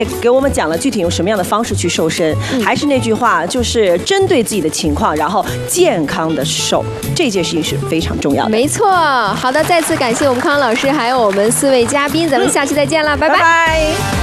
给我们讲了具体用什么样的方式去瘦身。还是那句话，就是针对自己的情况，然后健康的瘦，这件事情是非常重要的。 没错。好的，再次感谢我们康老师，还有我们4位嘉宾，咱们下期再见了，拜拜。